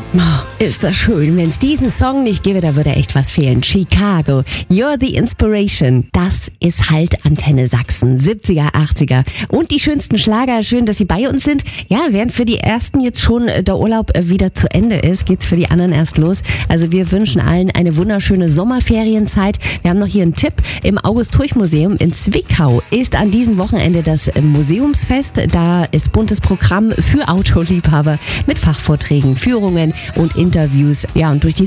Oh, ist das schön. Wenn es diesen Song nicht gäbe, da würde echt was fehlen. Chicago, You're the Inspiration. Das ist halt Antenne Sachsen. 70er, 80er. Und die schönsten Schlager. Schön, dass Sie bei uns sind. Ja, während für die ersten jetzt schon der Urlaub wieder zu Ende ist, geht's für die anderen erst los. Also wir wünschen allen eine wunderschöne Sommerferienzeit. Wir haben noch hier einen Tipp. Im August-Horch-Museum in Zwickau ist an diesem Wochenende das Museumsfest. Da ist buntes Programm für Autoliebhaber mit Fachvorträgen, Führungen und Interviews. Ja, und durch die